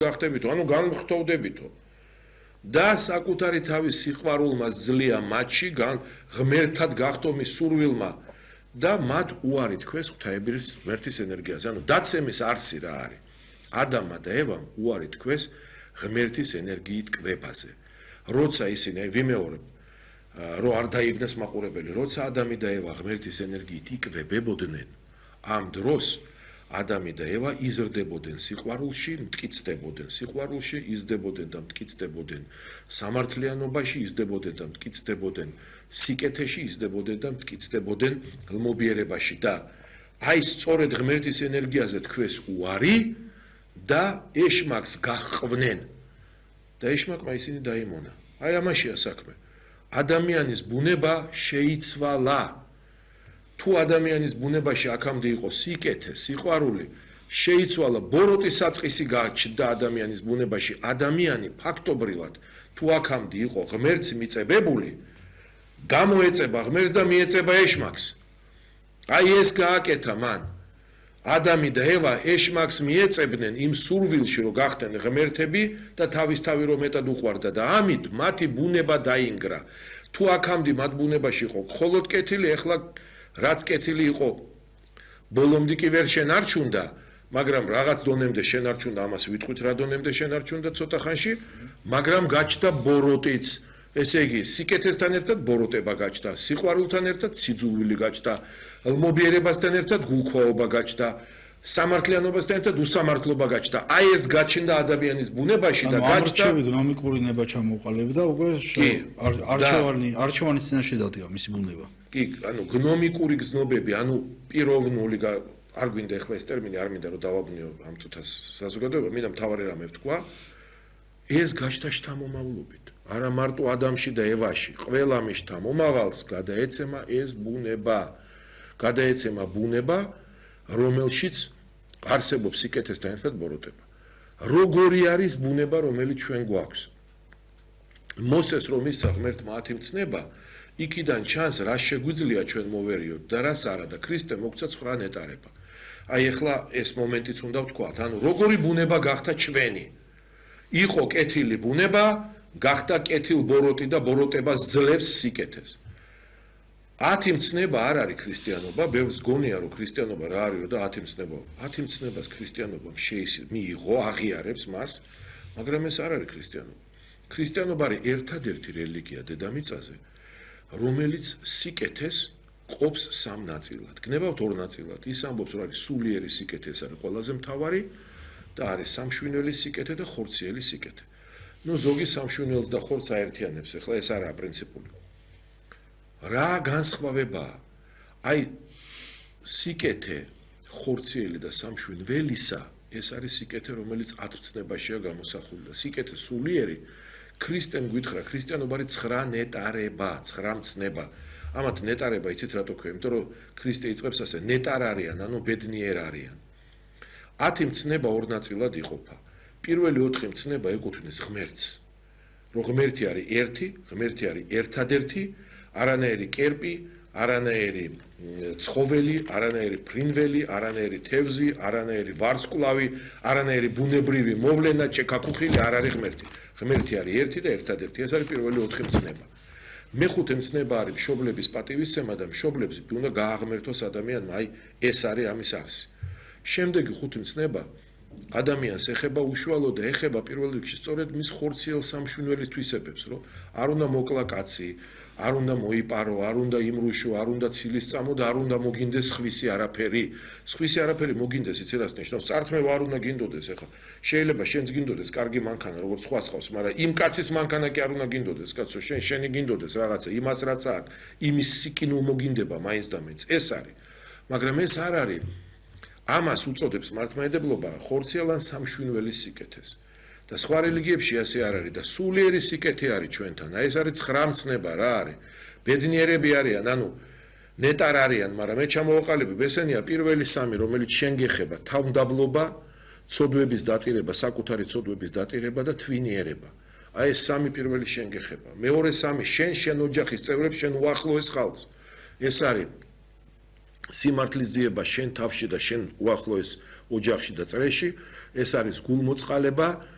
გახდებითო, ანუ განმხრთოვდებითო. და საკუთარი თავის სიყვარულმა ძლია მათში, ღმერთად გახდომის სურვილმა და მათ უარი თქვეს ღვთაებრივ ღმერთის ენერგიაზე. ანუ დაცემის არსი რა არის? ადამმა და ევამ უარი თქვეს ღმერთის ენერგიით კვებაზე. როცა ისინი, ვიმეორებ, რომ არ დაიბნეს მაყურებელი, როცა ადამი და ევა ღმერთის ენერგიით იკვებებოდნენ, ამ დროს ადამი და ევა იზრდებოდნენ სიყვარულში, მტკიცდებოდნენ სიყვარულში, იზრდებოდნენ და მტკიცდებოდნენ სამართლიანობაში, იზრდებოდნენ და მტკიცდებოდნენ სიკეთეში, იზრდებოდნენ და მტკიცდებოდნენ ღლმობიერებაში და აი სწორედ ღმერთის ენერგიაზე თქვეს უარი და ეშმაკს გაჰყვნენ და ეშმაკმა ისინი დაიმონა. აი ამაშია საქმე. ადამიანის ბუნება შეიცვალა. თუ ადამიანის ბუნებაში აქამდე იყო სიკეთე, სიყვარული, შეიცვალა, ბოროტი საწყისი გაჩნდა ადამიანის ბუნებაში, ადამიანი ფაქტობრივად თუ აქამდე იყო ღმერთს მიწებებული, გამოეწება ღმერთს და მიეწება ეშმაკს. აი ეს გააკეთა მან. ადამი და ევა ეშმაკს მიეწებდნენ იმ სურვილში, რომ გახდნენ ღმერთები და თავისთავი რომ მეტად უყვარდა და ამით მათი ბუნება დაინგრა. თუ აქამდე მათ ბუნებაში იყო მხოლოდ კეთილი, ეხლა რაც კეთილი იყო, ბოლომდე კი ვერ შენარჩუნდა, მაგრამ რაღაც დონემდე შენარჩუნდა, ამას ვიტყვით რა დონემდე შენარჩუნდა ცოტა ხანში, მაგრამ გაჩნდა ბოროტიც. ესე იგი, სიკეთესთან ერთად ბოროტება გაჩნდა, სიყვარულთან ერთად სიძულვილი გაჩნდა, ღლმობიერებასთან ერთად გულქვაობა გაჩნდა, სამართლიანობასთან ერთად უსამართლობა გაჩნდა. აი ეს გაჩნდა ადამიანის ბუნებაში და გაჩნდა გნომიკური ნება ჩამოყალიბდა, უკვე არჩევანის წინაშე დადგა მისი ბუნება. კი, ანუ გნომიკური გზნობები, ანუ პიროვნული, არ გვინდა ეხლა ეს ტერმინი, არ მინდა რომ დავაბნიო ამ წუთას საზოგადოება, მინდა მთავარი რამე ვთქვა, ეს გაჩნდა შთამომავლობით. არა მარტო ადამიანში და ევაში, ყველა მის შთამომავალს გადაეცემა ეს ბუნება. გადაეცემა ბუნება, რომელშიც არსებობს სიკეთესთან ერთად ბოროტება. როგორი არის ბუნება, რომელიც ჩვენ გვაქვს? მოსეს რომ მისცა ღმერთმა 10 მცნება, იქიდან ჩანს რა შეგვიძლია ჩვენ მოვერიოთ და რას არა და ქრისტე მოგცა 9 ნეტარება. აი ახლა ეს მომენტიც უნდა ვთქვათ, ანუ როგორი ბუნება გახდა ჩვენი? იყო კეთილი ბუნება, გახდა კეთილ ბოროტი და ბოროტება ძლევს სიკეთეს. 10 მცნება არ არის ქრისტიანობა, ბევრს გონია რომ ქრისტიანობა რა არისო და 10 მცნება. 10 მცნებას ქრისტიანობამ მიიღო, აღიარებს მას, მაგრამ ეს არ არის ქრისტიანობა. ქრისტიანობა არის ერთადერთი რელიგია დედამიწაზე, რომელიც სიკეთეს ყოფს 3 ნაწილად. გნებავთ 2 ნაწილად. ის ამბობს რომ არის სულიერი სიკეთე, ეს არის ყველაზე მთავარი და არის სამშვინელი სიკეთე და ხორციელი სიკეთე. ნუ ზოგი სამშვინელს და ხორცს აერთიანებს, ახლა ეს არაა პრინციპული. რა განსხვავებაა? აი სიკეთე ხორციელი და სამშვინველისა, ეს არის სიკეთე, რომელიც 10 მცნებაშია გამოსახული და სიკეთე სულიერი ქრისტემ გითხრა, ქრისტიანობა არის 9 ნეტარება, 9 მცნება. ამათ ნეტარება იცით რატო ქვია? იმიტომ რომ ქრისტე იწყებს ასე, ნეტარ არიან, ანუ ბედნიერ არიან. 10 მცნება 2 ნაწილად იყოფა. პირველი 4 მცნება ეკუთვნის ღმერთს. რომ ღმერთი არის ერთი, ღმერთი არის ერთადერთი, არანაირი კერპი, არანაირი ცხოველი, არანაირი ფრინველი, არანაირი თევზი, არანაირი ვარსკვლავი, არანაირი ბუნებრივი მოვლენა, ჭექაქუხილი არ არის ღმერთი. ღმერთი არის ერთი და ერთადერთი. ეს არის პირველი 4 მცნება. მეხუთე მცნება არის მშობლების პატივისცემა და მშობლებს უნდა გააღმერთოს ადამიანმა, აი ეს არის ამის არსი. შემდეგი 5 მცნება ადამიანს ეხება უშუალოდ და ეხება პირველ რიგში სწორედ მის ხორციელ სამშვინველის თვისებებს, რომ არ უნდა მოკლა კაცი, არ უნდა მოიპარო, არ უნდა იმრუშო, არ უნდა ცილის წამო და არ უნდა მოგინდეს სხვისი არაფერი. სხვისი არაფერი მოგინდეს, იცი რას ნიშნავს? წართმევა არ უნდა გინდოდეს, ეხლა შეიძლება შენც გინდოდეს კარგი მანქანა, როგორც სხვა ხავს, მაგრამ იმ კაცის მანქანა კი არ უნდა გინდოდეს, კაცო, შენი გინდოდეს რაღაცა, იმას რაც აქვს, იმის სიკინო მოგინდება მაინც და მაინც. ეს არის. მაგრამ ეს არ არის. ამას უწოდებს მართლმადიდებლობა ხორციელან სამშვინველის სიკეთეს. და სხვა რელიგიებში ასე არ არის და სულიერი სიკეთე არის ჩვენთან. აი ეს არის 9 მცნება რა არის. ბედნიერები არიან, ანუ ნეტარ არიან, მაგრამ მე ჩამოვაყალიბებ, ესენია პირველი 3, რომელიც შენ გეხება, თავმდაბლობა, ცოდვების დატირება, საკუთარი ცოდვების დატირება და თვინიერება. აი ეს 3 პირველი შენ გეხება. მეორე 3 შენ ოჯახის წევრებს, შენ უახლოეს ხალხს. ეს არის სიმართლის ძიება შენ თავში და შენ უახლოეს ოჯახში და წრეში, ეს არის გულმოწყალება